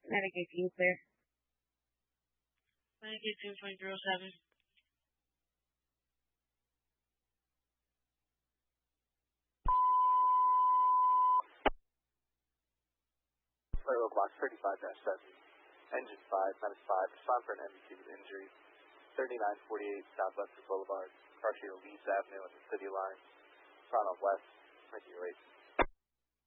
Navigate you clear. Navigate 2.07. Railroad Block 35-7. Engine 5, minus 5, respond for an MVQ with injury. 3948 Southwest Boulevard, partially to Leeds Avenue and the city line. Toronto West, 1908.